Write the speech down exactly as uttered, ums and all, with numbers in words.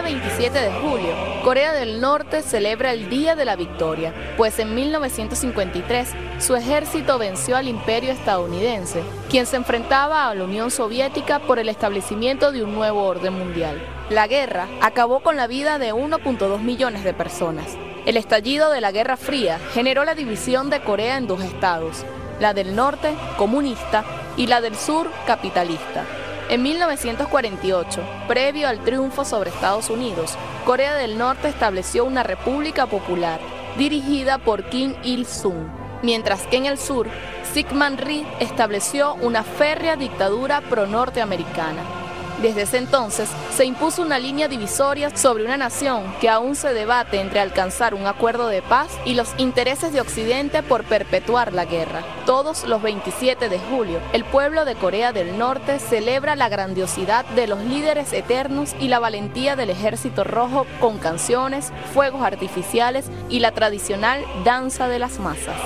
veintisiete de julio, Corea del Norte celebra el Día de la Victoria, pues en mil novecientos cincuenta y tres su ejército venció al Imperio estadounidense, quien se enfrentaba a la Unión Soviética por el establecimiento de un nuevo orden mundial. La guerra acabó con la vida de uno punto dos millones de personas. El estallido de la Guerra Fría generó la división de Corea en dos estados, la del norte, comunista, y la del sur, capitalista. En mil novecientos cuarenta y ocho, previo al triunfo sobre Estados Unidos, Corea del Norte estableció una república popular, dirigida por Kim Il-sung, mientras que en el sur, Syngman Rhee estableció una férrea dictadura pro-norteamericana. Desde ese entonces, se impuso una línea divisoria sobre una nación que aún se debate entre alcanzar un acuerdo de paz y los intereses de Occidente por perpetuar la guerra. Todos los veintisiete de julio, el pueblo de Corea del Norte celebra la grandiosidad de los líderes eternos y la valentía del Ejército Rojo con canciones, fuegos artificiales y la tradicional danza de las masas.